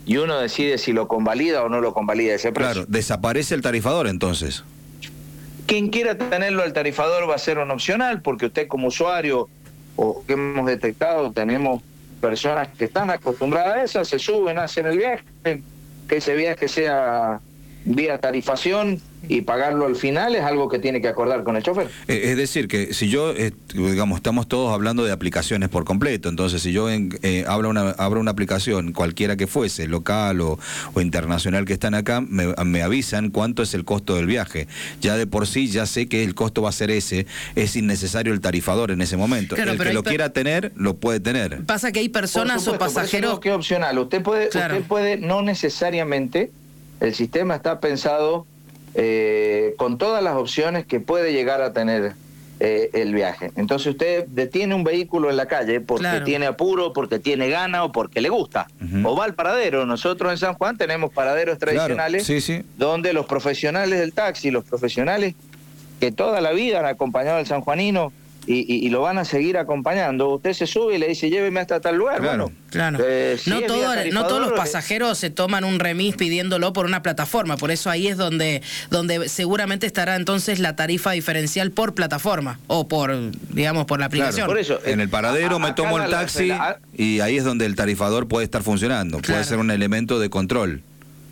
y uno decide si lo convalida o no lo convalida ese precio. Claro, desaparece el tarifador entonces. Quien quiera tenerlo al tarifador va a ser un opcional, porque usted como usuario, o que hemos detectado, tenemos personas que están acostumbradas a eso, se suben, hacen el viaje, que ese viaje sea vía tarifación y pagarlo al final es algo que tiene que acordar con el chofer. Es decir, que si yo, digamos, estamos todos hablando de aplicaciones por completo, entonces si yo abro una aplicación, cualquiera que fuese, local o internacional que están acá, me avisan cuánto es el costo del viaje. Ya de por sí ya sé que el costo va a ser ese, es innecesario el tarifador en ese momento. Claro, el que lo quiera tener, lo puede tener. Pasa que hay personas o pasajeros... Que es opcional, usted puede, no necesariamente, el sistema está pensado con todas las opciones que puede llegar a tener el viaje. Entonces usted detiene un vehículo en la calle porque tiene apuro, porque tiene gana o porque le gusta. O va al paradero. Nosotros en San Juan tenemos paraderos tradicionales donde los profesionales del taxi, los profesionales que toda la vida han acompañado al sanjuanino y lo van a seguir acompañando, usted se sube y le dice lléveme hasta tal lugar. Claro. No todos los pasajeros se toman un remis pidiéndolo por una plataforma, por eso ahí es donde seguramente estará entonces la tarifa diferencial por plataforma o por la aplicación. Por eso, en el paradero me tomo el taxi y ahí es donde el tarifador puede estar funcionando, puede ser un elemento de control.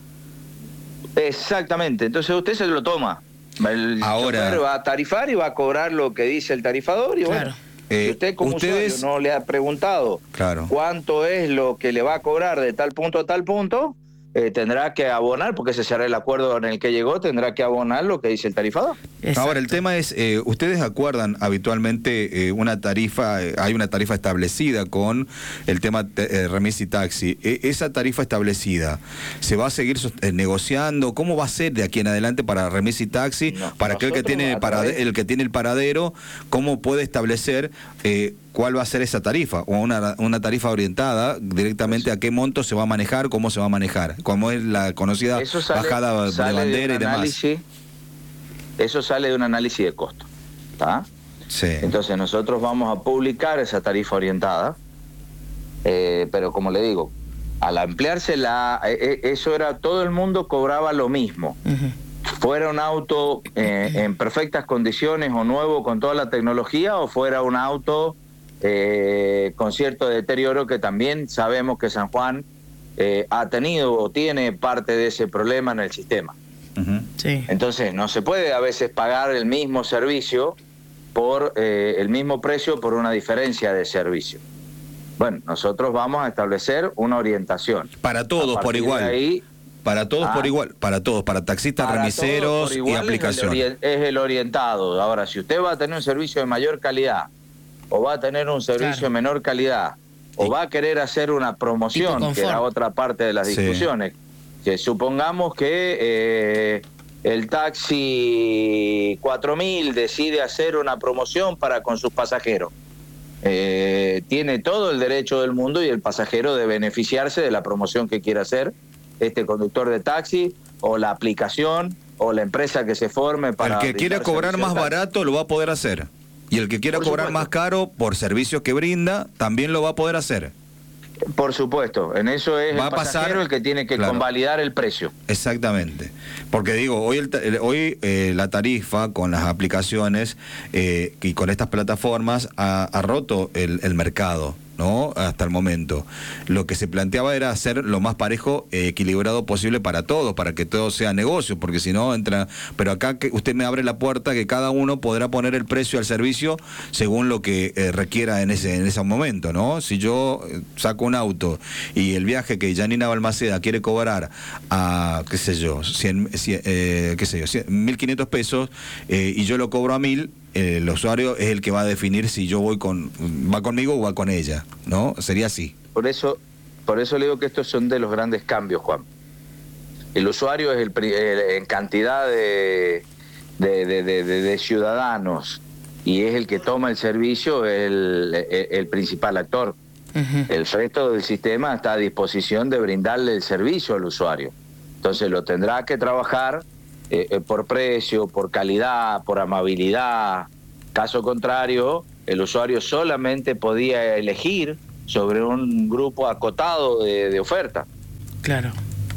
Exactamente, entonces usted se lo toma. El chofer va a tarifar y va a cobrar lo que dice el tarifador y bueno, si usted como usuario no le ha preguntado cuánto es lo que le va a cobrar de tal punto a tal punto, tendrá que abonar, porque ese será el acuerdo en el que llegó, tendrá que abonar lo que dice el tarifador. Exacto. Ahora, el tema es, ¿ustedes acuerdan habitualmente una tarifa, hay una tarifa establecida con el tema remis y taxi? ¿Esa tarifa establecida se va a seguir negociando? ¿Cómo va a ser de aquí en adelante para remis y taxi? Para aquel que tiene el que tiene el paradero, ¿cómo puede establecer cuál va a ser esa tarifa? O una tarifa orientada directamente a qué monto se va a manejar, cómo se va a manejar, como es la conocida bajada de bandera y demás. Eso sale de un análisis de costo, ¿está? Sí. Entonces nosotros vamos a publicar esa tarifa orientada, pero como le digo, al ampliarse eso era, todo el mundo cobraba lo mismo. Fuera un auto en perfectas condiciones o nuevo con toda la tecnología, o fuera un auto con cierto deterioro, que también sabemos que San Juan ha tenido o tiene parte de ese problema en el sistema. Entonces no se puede a veces pagar el mismo servicio por el mismo precio por una diferencia de servicio. Bueno, nosotros vamos a establecer una orientación. Para todos por igual. Para todos por igual, para todos, para taxistas, remiseros y aplicación. Es el orientado. Ahora, si usted va a tener un servicio de mayor calidad, o va a tener un servicio de menor calidad, o va a querer hacer una promoción, que era otra parte de las discusiones, que supongamos que el taxi 4000 decide hacer una promoción para con sus pasajeros. Tiene todo el derecho del mundo y el pasajero de beneficiarse de la promoción que quiera hacer este conductor de taxi, o la aplicación, o la empresa que se forme para... El que quiera cobrar más barato lo va a poder hacer. Y el que quiera cobrar más caro por servicios que brinda, también lo va a poder hacer. Por supuesto, en eso es el pasajero el que tiene que convalidar el precio. Exactamente. Porque digo, hoy la tarifa con las aplicaciones y con estas plataformas ha roto el mercado, ¿no? Hasta el momento. Lo que se planteaba era hacer lo más parejo, equilibrado posible para todos, para que todo sea negocio, porque si no entra... Pero acá que usted me abre la puerta que cada uno podrá poner el precio al servicio según lo que requiera en ese momento, ¿no? Si yo saco un auto y el viaje que Janina Balmaceda quiere cobrar a, qué sé yo, 1.500 pesos y yo lo cobro a 1.000, el usuario es el que va a definir si yo va conmigo o va con ella, ¿no? Sería así. Por eso le digo que estos son de los grandes cambios, Juan. El usuario es en cantidad de ciudadanos, y es el que toma el servicio, el principal actor. El resto del sistema está a disposición de brindarle el servicio al usuario. Entonces lo tendrá que trabajar por precio, por calidad, por amabilidad. Caso contrario, el usuario solamente podía elegir sobre un grupo acotado de oferta. Claro.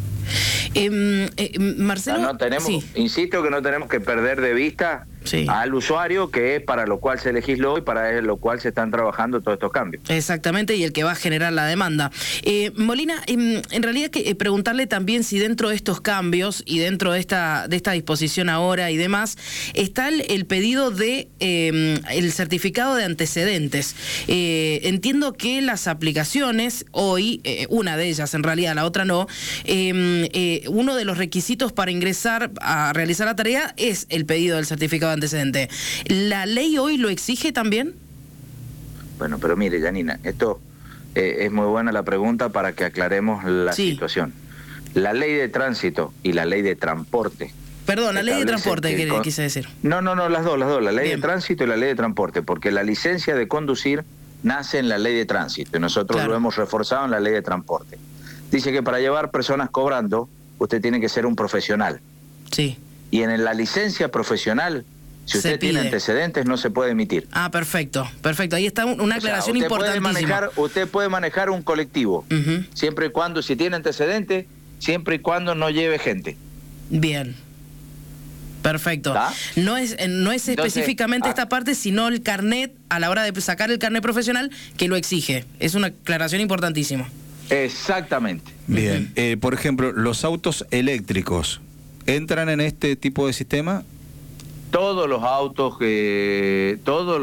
Marcelo, no tenemos, sí. Insisto que no tenemos que perder de vista al usuario, que es para lo cual se legisló y para lo cual se están trabajando todos estos cambios. Exactamente, y el que va a generar la demanda. Molina, en realidad preguntarle también si dentro de estos cambios y dentro de esta disposición ahora y demás, está el pedido de el certificado de antecedentes. Entiendo que las aplicaciones hoy, una de ellas en realidad, la otra no, uno de los requisitos para ingresar a realizar la tarea es el pedido del certificado de antecedente. ¿La ley hoy lo exige también? Bueno, pero mire, Janina, esto es muy buena la pregunta para que aclaremos la situación. La ley de tránsito y la ley de transporte. Perdón, la ley de transporte, quise decir. No, las dos. La ley de tránsito y la ley de transporte, porque la licencia de conducir nace en la ley de tránsito y nosotros lo hemos reforzado en la ley de transporte. Dice que para llevar personas cobrando, usted tiene que ser un profesional. Sí. Y en la licencia profesional, si usted tiene antecedentes, no se puede emitir. Ah, perfecto. Ahí está una aclaración importantísima. Usted puede manejar un colectivo, siempre y cuando, si tiene antecedentes, siempre y cuando no lleve gente. Bien. Perfecto. ¿Ah? No es entonces, específicamente esta parte, sino el carnet, a la hora de sacar el carnet profesional, que lo exige. Es una aclaración importantísima. Exactamente. Bien. Por ejemplo, los autos eléctricos, ¿entran en este tipo de sistema? Todos los autos, de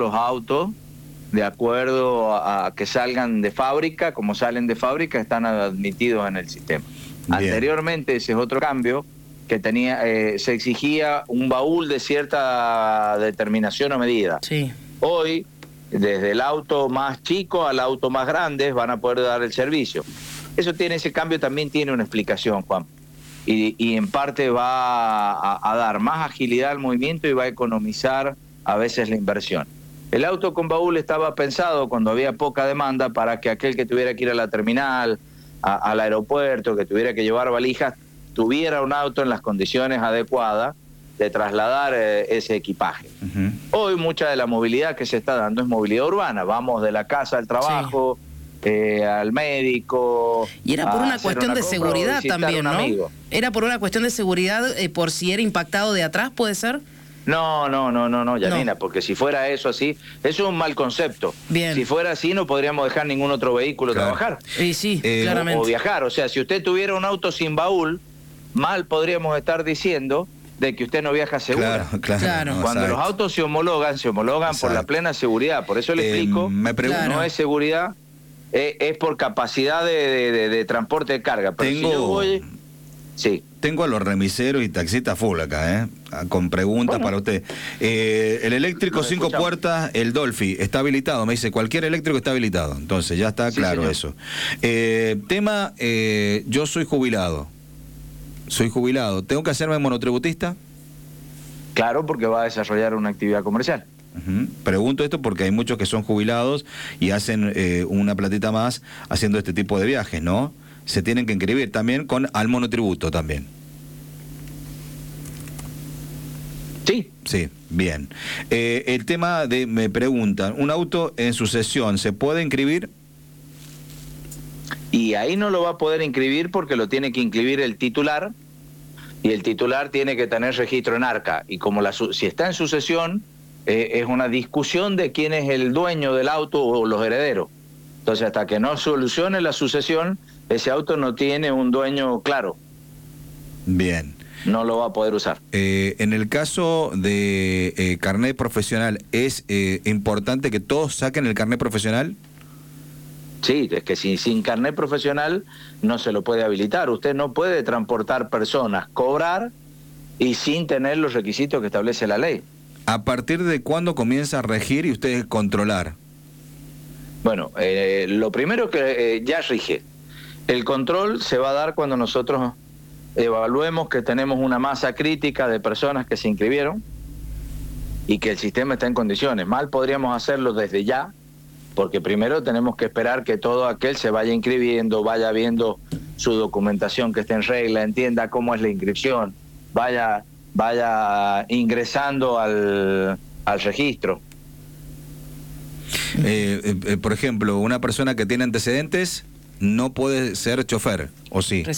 acuerdo a que salgan de fábrica, como salen de fábrica, están admitidos en el sistema. Bien. Anteriormente, ese es otro cambio, que tenía se exigía un baúl de cierta determinación o medida. Sí. Hoy, desde el auto más chico al auto más grande, van a poder dar el servicio. Ese cambio también tiene una explicación, Juan. Y en parte va a dar más agilidad al movimiento y va a economizar a veces la inversión. El auto con baúl estaba pensado cuando había poca demanda para que aquel que tuviera que ir a la terminal, al aeropuerto, que tuviera que llevar valijas, tuviera un auto en las condiciones adecuadas de trasladar ese equipaje. Hoy mucha de la movilidad que se está dando es movilidad urbana. Vamos de la casa al trabajo, al médico. Y era por una cuestión de seguridad también, ¿no? Era por una cuestión de seguridad, por si era impactado de atrás, ¿puede ser? No, Janina, porque si fuera eso así, eso es un mal concepto. Bien. Si fuera así, no podríamos dejar ningún otro vehículo trabajar. Y sí, claramente. O viajar. O sea, si usted tuviera un auto sin baúl, mal podríamos estar diciendo de que usted no viaja seguro. Claro. Cuando los autos se homologan por la plena seguridad. Por eso le explico, no es seguridad, es por capacidad de transporte de carga. Pero Tengo a los remiseros y taxistas full acá, con preguntas para usted. El eléctrico 5 puertas, el Dolphy, ¿está habilitado? Me dice, cualquier eléctrico está habilitado. Entonces ya está claro eso. Yo soy jubilado. ¿Tengo que hacerme monotributista? Claro, porque va a desarrollar una actividad comercial. Pregunto esto porque hay muchos que son jubilados y hacen una platita más haciendo este tipo de viajes, ¿no? Se tienen que inscribir también al monotributo también. Sí, bien. El tema me preguntan, ¿un auto en sucesión se puede inscribir? Y ahí no lo va a poder inscribir porque lo tiene que inscribir el titular, y el titular tiene que tener registro en ARCA. Y como si está en sucesión, es una discusión de quién es el dueño del auto o los herederos. Entonces, hasta que no solucione la sucesión, ese auto no tiene un dueño claro. Bien. No lo va a poder usar. En el caso de carnet profesional, ¿es importante que todos saquen el carnet profesional? Sí, es que sin carnet profesional no se lo puede habilitar. Usted no puede transportar personas, cobrar y sin tener los requisitos que establece la ley. ¿A partir de cuándo comienza a regir y ustedes controlar? Bueno, lo primero que ya rige. El control se va a dar cuando nosotros evaluemos que tenemos una masa crítica de personas que se inscribieron y que el sistema está en condiciones. Mal podríamos hacerlo desde ya, porque primero tenemos que esperar que todo aquel se vaya inscribiendo, vaya viendo su documentación que esté en regla, entienda cómo es la inscripción, vaya ingresando al registro. Por ejemplo, una persona que tiene antecedentes no puede ser chofer, ¿o sí?